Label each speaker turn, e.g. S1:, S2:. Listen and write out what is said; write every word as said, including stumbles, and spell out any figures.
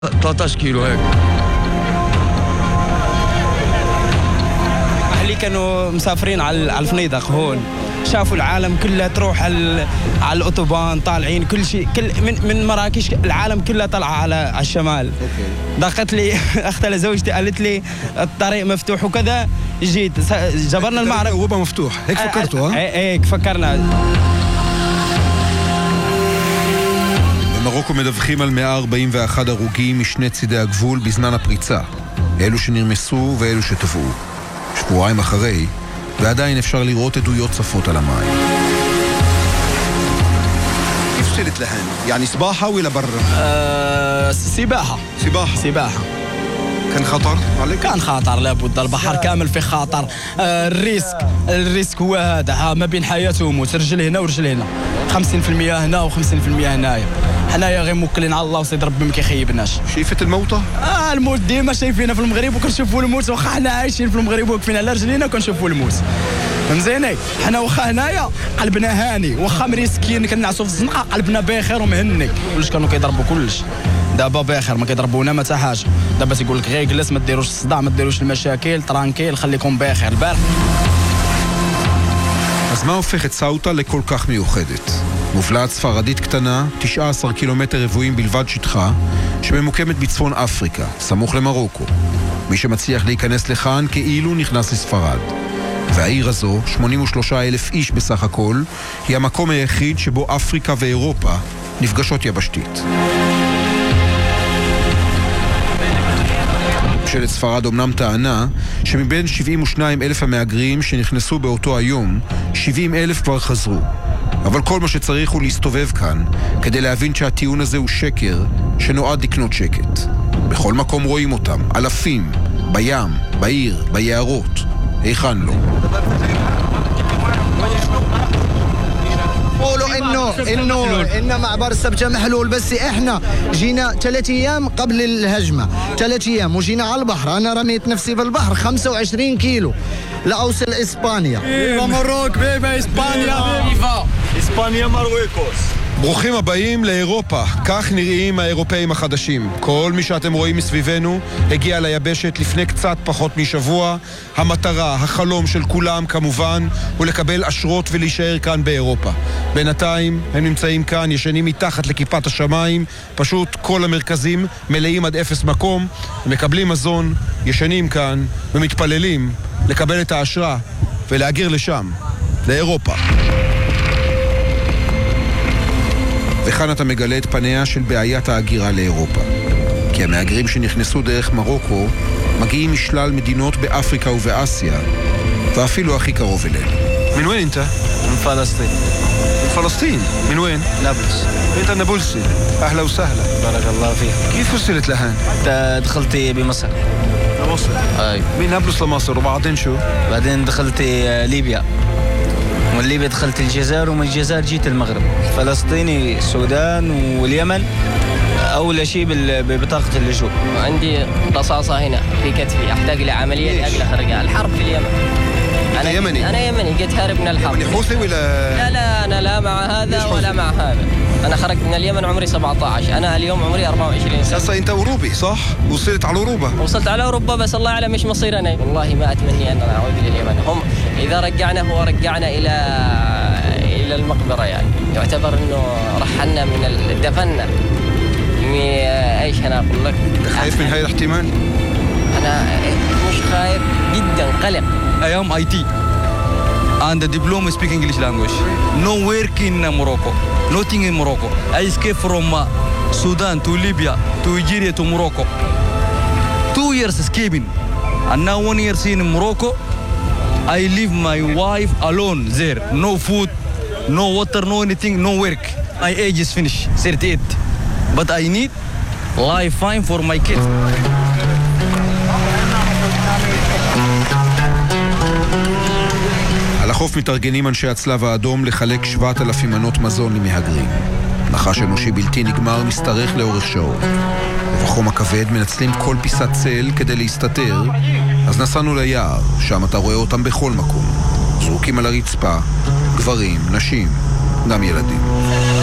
S1: ثلاثة عشر كيلو هيك.
S2: اللي كانوا مسافرين على الفنيدق هون شافوا العالم كلها تروح على على الاوتوبان طالعين كل شيء كل من من مراكش العالم كلها طالعه على على الشمال. ضاقت لي اختي زوجتي قالت لي الطريق مفتوح وكذا جيت جبرنا المعرض
S3: هو مفتوح هيك فكرتوا ها؟
S2: هيك فكرنا.
S3: במרוקו מדווחים על מאה ארבעים ואחת הרוגים משני צידי הגבול בזמן הפריצה, אלו שנרמסו ואלו שטבעו. שבועיים אחרי, ועדיין אפשר לראות עדויות צפות על המים. كيف وصلت لهون؟ يعني سباحة ولا برا؟
S2: أه سباحة
S3: سباحة
S2: سباحة.
S3: كان خطر عليك؟
S2: كان خطر لابد، البحر كامل في خطر. أه الريسك الريسك هو هذا ما بين حياة وموت، رجل هنا ورجل هنا، خمسين بالمئة هنا وخمسين بالمئة هنايا. حنايا غير موكلين على الله وسيد ربي ما كيخيبناش.
S3: شايفة الموتى؟
S2: اه الموت ديما شايفينه في المغرب وكنشوفوا الموت، واخا حنا عايشين في المغرب واقفين على رجلينا كنشوفوا الموت. فهمتيني؟ حنا واخا هنايا قلبنا هاني، واخا مريسكين كنعسوا في الزنقه قلبنا بخير ومهني. كلش كانوا كيضربوا كلش. دابا بخير ما كيضربونا ما حتى حاجه. دابا تيقول لك غير جلس ما ديروش الصداع ما ديروش المشاكل ترانكيل خليكم بخير. البارح
S3: אז מה הופך את סאוטה לכל כך מיוחדת? מובלעת ספרדית קטנה, תשעה עשר קילומטר רבועים בלבד שטחה, שממוקמת בצפון אפריקה, סמוך למרוקו. מי שמצליח להיכנס לכאן כאילו נכנס לספרד. והעיר הזו, שמונים ושלושה אלף איש בסך הכל, היא המקום היחיד שבו אפריקה ואירופה נפגשות יבשתית. ממשלת ספרד אומנם טענה שמבין שבעים ושניים אלף המהגרים שנכנסו באותו היום, שבעים אלף כבר חזרו. אבל כל מה שצריך הוא להסתובב כאן כדי להבין שהטיעון הזה הוא שקר שנועד לקנות שקט. בכל מקום רואים אותם, אלפים, בים, בעיר, ביערות. היכן לא?
S4: قولوا انه انه ان معبر السبته محلول، بس احنا جينا ثلاث ايام قبل الهجمه، ثلاث ايام وجينا على البحر. انا رميت نفسي في البحر خمسة وعشرين كيلو لاوصل اسبانيا.
S2: فيفا مروك فيفا اسبانيا فيفا
S1: اسبانيا مرويكوس.
S3: ברוכים הבאים לאירופה, כך נראים האירופאים החדשים. כל מי שאתם רואים מסביבנו הגיע ליבשת לפני קצת פחות משבוע. המטרה, החלום של כולם כמובן, הוא לקבל אשרות ולהישאר כאן באירופה. בינתיים הם נמצאים כאן, ישנים מתחת לכיפת השמיים, פשוט כל המרכזים מלאים עד אפס מקום, מקבלים מזון, ישנים כאן ומתפללים לקבל את האשרה ולהגיר לשם, לאירופה. וכאן אתה מגלה את פניה של בעיית ההגירה לאירופה. כי המהגרים שנכנסו דרך מרוקו מגיעים משלל מדינות באפריקה ובאסיה, ואפילו הכי קרוב אלינו. من وين انت؟
S1: من فلسطين.
S3: فلسطين؟ من وين؟
S1: نابلس.
S3: انت نابلسي. اهلا وسهلا.
S1: بارك الله فيك.
S3: كيف وصلت لهون؟
S1: دخلت بمصر.
S3: لمصر؟
S1: اي.
S3: من نابلس لمصر وبعدين شو؟
S1: بعدين دخلت ليبيا. ومن ليبيا دخلت الجزائر، ومن الجزائر جيت المغرب. فلسطيني السودان واليمن أول شيء ببطاقة اللجوء.
S5: عندي رصاصة هنا في كتفي، أحتاج لعملية لأجل أخرجها. الحرب في اليمن.
S3: أنا يمني.
S5: أنا يمني قد هارب من الحرب.
S3: يمني حوثي ولا؟
S5: لا لا أنا لا مع هذا ولا مع هذا. أنا خرجت من اليمن عمري سبعة عشر، أنا اليوم عمري أربعة وعشرين سنة.
S3: أصلا أنت أوروبي صح؟ وصلت على أوروبا.
S5: وصلت على أوروبا بس الله أعلم إيش مصيرنا. والله ما أتمنى أن نعود لليمن. هم إذا رجعنا هو رجعنا إلى إلى المقبرة، يعني يعتبر إنه رحلنا من الدفنة. ايش انا اقول لك؟
S3: خايف من هاي الاحتمال؟
S5: انا مش خايف جدا، قلق.
S1: I am I T and the diploma speak English language. No work in Morocco, nothing in Morocco. I escaped from uh, Sudan to Libya to Nigeria to Morocco. Two years escaping, and now one year in Morocco. I leave my wife alone there. No food, no water, no anything, no work. My age is finished, thirty-eight. But I need lifeline for my kids.
S3: על החוף מתארגנים אנשי הצלב האדום לחלק שבעת אלפים מנות מזון למהגרים. נחש אנושי בלתי נגמר משתרך לאורך שעות. ובחום הכבד מנצלים כל פיסת צל כדי להסתתר, אז נסענו ליער, שם אתה רואה אותם בכל מקום. זרוקים על הרצפה, גברים, נשים, גם ילדים.